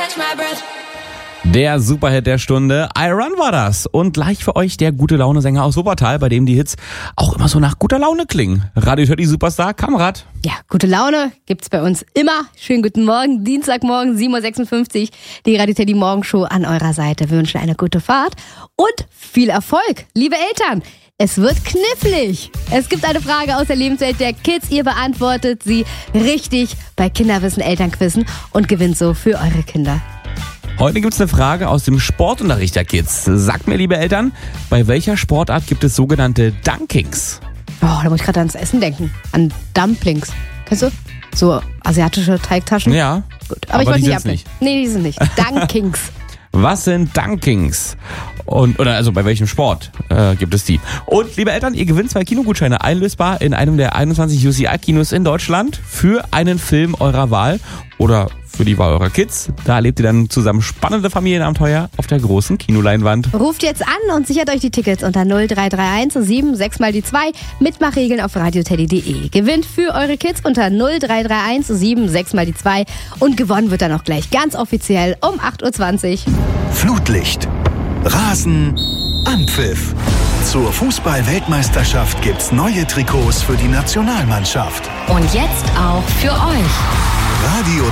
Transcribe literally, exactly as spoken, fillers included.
Der Superhit der Stunde, I Run war das. Und gleich für euch der gute Laune-Sänger aus Wuppertal, bei dem die Hits auch immer so nach guter Laune klingen. Radio Teddy Superstar Kamrat. Ja, gute Laune gibt's bei uns immer. Schönen guten Morgen, Dienstagmorgen, sieben Uhr sechsundfünfzig. Die Radio Teddy Morgenshow an eurer Seite. Wir wünschen eine gute Fahrt und viel Erfolg, liebe Eltern. Es wird knifflig. Es gibt eine Frage aus der Lebenswelt der Kids. Ihr beantwortet sie richtig bei Kinderwissen Elternquizzen und gewinnt so für eure Kinder. Heute gibt's eine Frage aus dem Sportunterricht der Kids. Sagt mir, liebe Eltern, bei welcher Sportart gibt es sogenannte Dunkings? Oh, da muss ich gerade ans Essen denken. An Dumplings. Kennst du? So asiatische Teigtaschen? Ja. Gut, aber, aber ich wollte nicht abnehmen. Nicht. Nee, die sind nicht. Dunkings. Was sind Dunkings? Und, oder also bei welchem Sport äh, gibt es die? Und liebe Eltern, ihr gewinnt zwei Kinogutscheine einlösbar in einem der einundzwanzig U C I-Kinos in Deutschland für einen Film eurer Wahl oder für die Wahl eurer Kids. Da erlebt ihr dann zusammen spannende Familienabenteuer auf der großen Kinoleinwand. Ruft jetzt an und sichert euch die Tickets unter null drei drei eins sieben sechs mal die zwei. Mitmachregeln auf radioteddy punkt de. Gewinnt für eure Kids unter null drei drei eins sieben sechs mal die zwei. Und gewonnen wird dann auch gleich ganz offiziell um acht Uhr zwanzig. Flutlicht, Rasen, Anpfiff. Zur Fußball-Weltmeisterschaft gibt's neue Trikots für die Nationalmannschaft. Und jetzt auch für euch. Radio